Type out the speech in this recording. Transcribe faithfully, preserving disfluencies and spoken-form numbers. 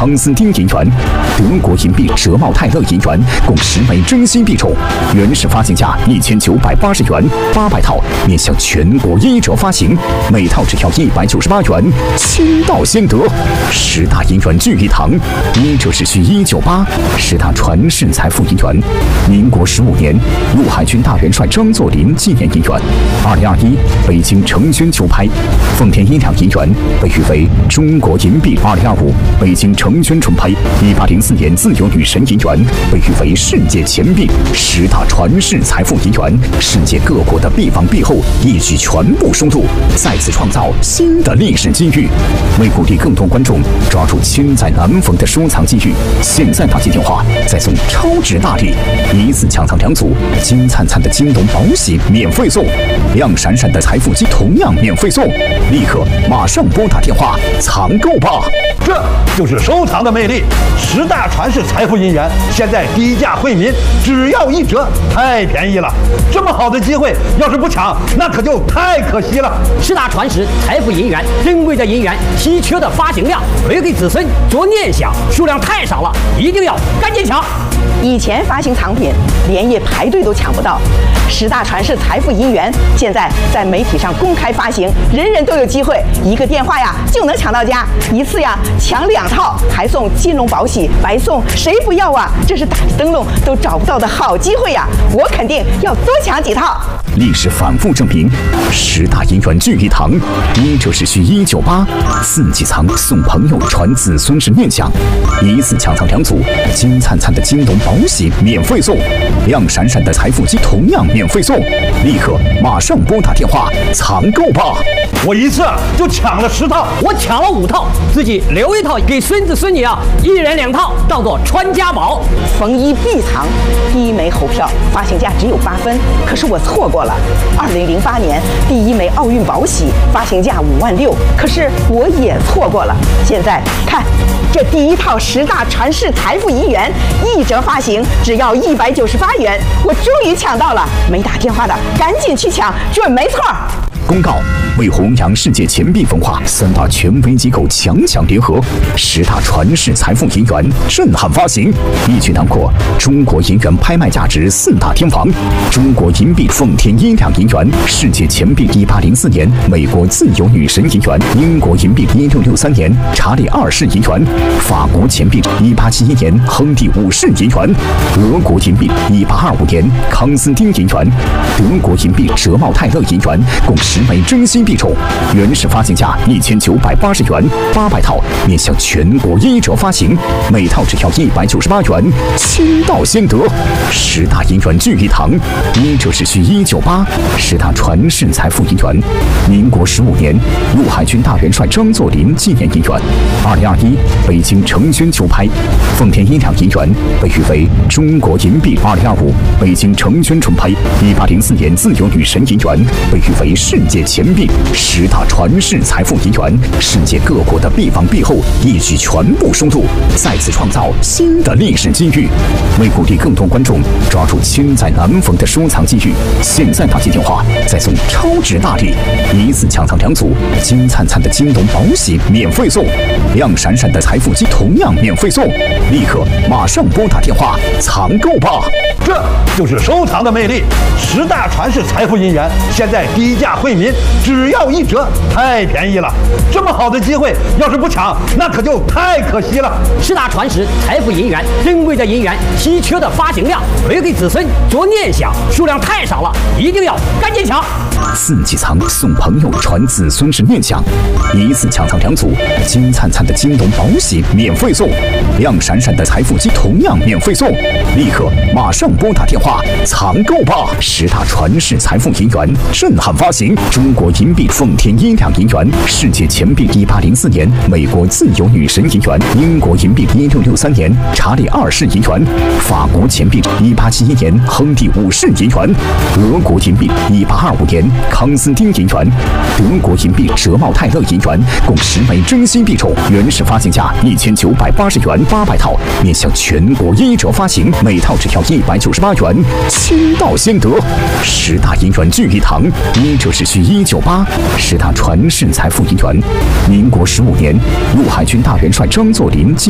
康斯丁银元、德国银币哲茂泰勒银元共十枚真心币种，原始发行价一千九百八十元，八百套，面向全国一折发行，每套只要一百九十八元，亲到先得。十大银元聚一堂，一折只需一九八。十大传世财富银元，民国十五年，陆海军大元帅张作霖纪念银元。二零二一，北京成轩秋拍，奉天一两银元被誉为中国银币。二零二五，北京成轩春拍，一八零四年自由女神银元被誉为世界钱币。十大传世财富银元，世界各国的币王币后一举全部收录，再次创造新的历史机遇。为鼓励更多观众抓住千载难逢的收藏机遇，现在打进电话再送超值大礼，一次抢藏两组金灿灿的京东宝玺免费送，亮闪闪的财富机同样免费送，立刻马上拨打电话藏购吧！ 这就是收藏的魅力。十大传世财富银元现在低价惠民，只要一折，太便宜了。这么好的机会，要是不抢，那可就太可惜了。 十大传世财富银元，珍贵的银元，稀缺的发行量，留给子孙做念想，数量太少了，一定要赶紧抢。 以前发行藏品连夜排队都抢不到，十大传世财富银元现在在媒体上公开发行，人人都有机会，一个电话呀就能抢到家，一次呀抢两套，还送金融宝玺，白送，谁不要啊？这是打着灯笼都找不到的好机会呀！我肯定要多抢几套。 历史反复证明，十大银元聚一堂，一折只需一九八，四季藏送朋友，传子孙是念想，一次抢藏两组金灿灿的京东宝玺免费送，亮闪闪的财富机同样免费送，立刻马上拨打电话藏购吧！ 我一次就抢了十套， 我抢了五套，自己留一套给孙子孙女啊，一人两套，当做传家宝。 逢一必藏，第一枚猴票发行价只有八分，可是我错过了。二零零八年第一枚奥运宝玺发行价五万六，可是我也错过了。现在看这第一套十大传世财富银元，一折发行只要一百九十八元，我终于抢到了！没打电话的赶紧去抢，准没错。 公告：为弘扬世界钱币文化，三大权威机构强强联合，十大传世财富银元震撼发行，一举囊括中国银元拍卖价值四大天王：中国银币奉天一两银元，世界钱币一八零四年美国自由女神银元，英国银币一六六三年查理二世银元，法国钱币一八七一年亨利五世银元，俄国银币一八二五年康斯丁银元，德国银币哲茂泰勒银元共十枚真心币种，原始发行价一千九百八十元，八百套，面向全国一折发行，每套只要一百九十八元，亲到先得。十大银元聚一堂，一折只需一九八。十大传世财富银元，民国十五年，陆海军大元帅张作霖纪念银元。二零二一，北京成轩秋拍，奉天一两银元被誉为中国银币。二零二五，北京成轩春拍，一八零四年自由女神银元被誉为世界钱币。十大传世财富银元，世界各国的币王币后一举全部收录，再次创造新的历史机遇。为鼓励更多观众抓住千载难逢的收藏机遇，现在打进电话再送超值大礼，一次抢藏两组金灿灿的京东宝玺免费送，亮闪闪的财富机同样免费送，立刻马上拨打电话藏购吧！ 这就是收藏的魅力。十大传世财富银元现在低价惠民，只要一折，太便宜了。这么好的机会，要是不抢，那可就太可惜了。 十大传世财富银元，珍贵的银元，稀缺的发行量，留给子孙做念想，数量太少了，一定要赶紧抢。 四季藏送朋友，传子孙是念想，一次抢藏两组金灿灿的京东宝玺免费送，亮闪闪的财富机同样免费送，立刻马上拨打电话藏购吧！十大传世财富银元震撼发行，中国银币奉天一两银元，世界钱币一八零四年美国自由女神银元，英国银币一六六三年查理二世银元，法国钱币一八七一年亨利五世银元，俄国银币一八二五年康斯丁银元，德国银币哲茂泰勒银元共十枚真心币种，原始发行价一千九百八十元，八百套，面向全国一折发行，每套只要一百九十八元，亲到先得。十大银元聚一堂，一折只需一九八。十大传世财富银元，民国十五年，陆海军大元帅张作霖